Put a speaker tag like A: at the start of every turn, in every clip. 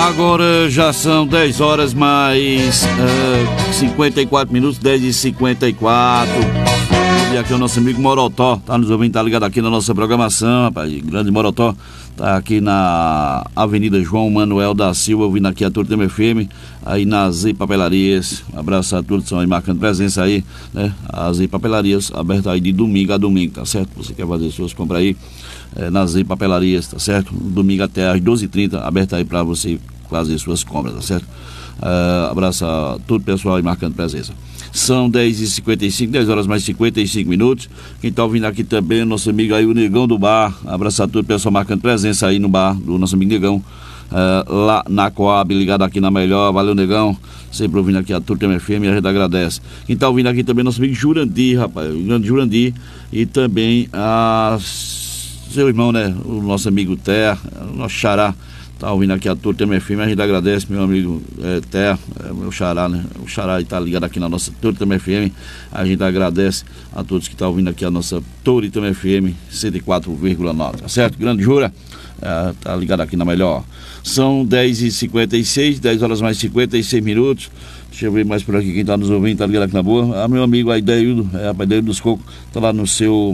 A: Agora já são 10 horas mais 54 minutos, 10h54. E aqui é o nosso amigo Morotó, tá nos ouvindo, tá ligado aqui na nossa programação, rapaz. Grande Morotó, tá aqui na Avenida João Manuel da Silva, ouvindo aqui a Turma FM, aí nas Z Papelarias. Um abraço a todos que estão aí marcando presença aí, né? As Z Papelarias abertas aí de domingo a domingo, tá certo? Você quer fazer suas compras aí nas Z Papelarias, tá certo? Domingo até às 12h30, aberta aí pra você fazer suas compras, tá certo? Abraço a todo o pessoal aí marcando presença. São 10h55, 10 horas mais 55 minutos. Quem está ouvindo aqui também, nosso amigo aí, o Negão do Bar. Abraço a todo o pessoal marcando presença aí no bar do nosso amigo Negão, lá na Coab, ligado aqui na Melhor. Valeu, Negão. Sempre ouvindo aqui a Turma FM e a gente agradece. Quem está ouvindo aqui também, nosso amigo Jurandir, rapaz, o grande Jurandir. E também seu irmão, né? O nosso amigo Terra, o nosso xará. Tá ouvindo aqui a Turma FM, a gente agradece, meu amigo Terra, meu xará, né? O xará está ligado aqui na nossa Turma FM. A gente agradece a todos que estão ouvindo aqui a nossa Turma FM 104,9, tá certo? Grande Jura, tá ligado aqui na Melhor. São 10h56, 10 horas mais 56 minutos. Deixa eu ver mais por aqui quem está nos ouvindo, tá ligado aqui na boa. Meu amigo aí, Deildo, Deildo dos Cocos, tá lá no seu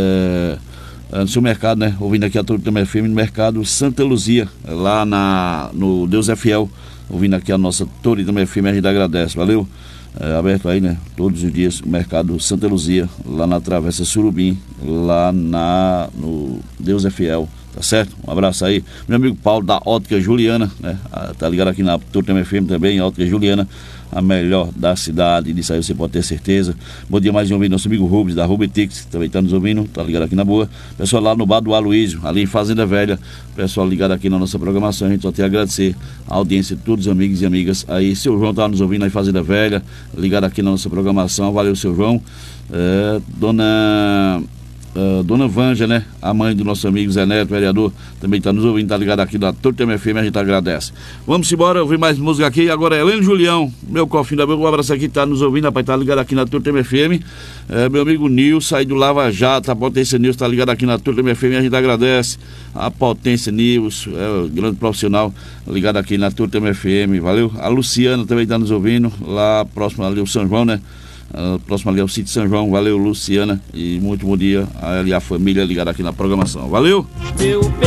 A: mercado, né? Ouvindo aqui a Turma FM no mercado Santa Luzia, lá no Deus é Fiel, ouvindo aqui a nossa Turma FM, a gente agradece, valeu? Aberto aí, né? Todos os dias, o mercado Santa Luzia, lá na Travessa Surubim, lá no Deus é Fiel, tá certo? Um abraço aí. Meu amigo Paulo da Ótica Juliana, né? Tá ligado aqui na Turma FM também, a Ótica Juliana, a melhor da cidade, disso aí você pode ter certeza. Bom dia mais de ouvir nosso amigo Rubens, da Rubitix, que também está nos ouvindo, tá ligado aqui na boa. Pessoal lá no bar do Aloísio, ali em Fazenda Velha, pessoal ligado aqui na nossa programação, a gente só tem a agradecer a audiência de todos os amigos e amigas. Aí, seu João tá nos ouvindo aí em Fazenda Velha, ligado aqui na nossa programação, valeu, seu João. Dona Vanja, né? A mãe do nosso amigo Zé Neto, vereador, também está nos ouvindo, tá ligado aqui na Turma FM, a gente agradece. Vamos embora, ouvir mais música aqui. Agora é Heleno Julião, meu cofrinho da boca, um abraço aqui, tá nos ouvindo, rapaz, tá ligado aqui na Turma FM. Meu amigo Nilson, aí do Lava Jato, a Potência Nilson, tá ligado aqui na Turma FM, a gente agradece. A Potência Nilson, o grande profissional, ligado aqui na Turma FM, valeu. A Luciana também tá nos ouvindo, lá próximo ali o São João, né? Próximo ali ao sítio São João, valeu Luciana, e muito bom dia a ela e a família ligada aqui na programação, valeu!